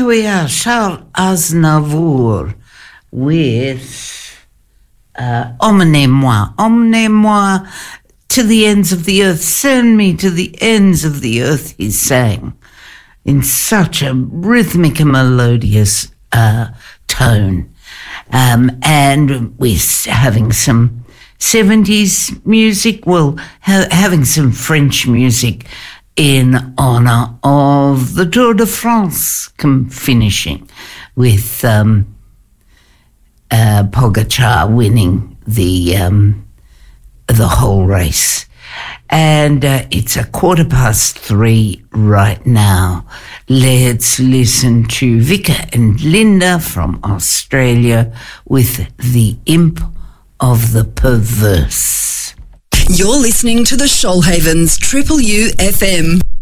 we are, Charles Aznavour with Emmenez-moi. Emmenez-moi to the ends of the earth. Send me to the ends of the earth, he sang, in such a rhythmic and melodious tone. And we're having some 70s music, having some French music in honour of the Tour de France finishing with Pogačar winning the whole race. And it's 3:15 right now. Let's listen to Vika and Linda from Australia with The Imp of the Perverse. You're listening to the Shoalhavens Triple U FM.